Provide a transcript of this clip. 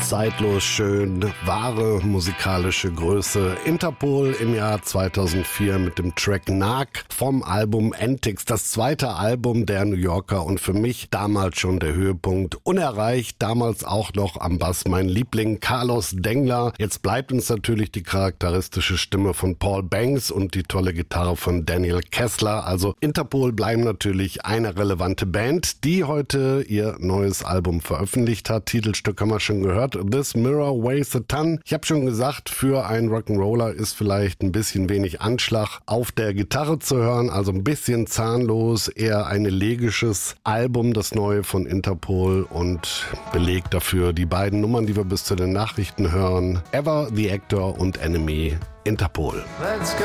Zeitlos schön, wahre musikalische Größe. Interpol im Jahr 2004 mit dem Track Nag vom Album Antics. Das zweite Album der New Yorker und für mich damals schon der Höhepunkt. Unerreicht, damals auch noch am Bass mein Liebling Carlos Dengler. Jetzt bleibt uns natürlich die charakteristische Stimme von Paul Banks und die tolle Gitarre von Daniel Kessler. Also Interpol bleiben natürlich eine relevante Band, die heute ihr neues Album veröffentlicht hat. Titelstück haben wir schon gehört. This Mirror Weighs a Ton. Ich habe schon gesagt, für einen Rock'n'Roller ist vielleicht ein bisschen wenig Anschlag auf der Gitarre zu hören, also ein bisschen zahnlos, eher ein elegisches Album, das neue von Interpol, und belegt dafür die beiden Nummern, die wir bis zu den Nachrichten hören. Ever the Actor und Enemy. Interpol. Let's go.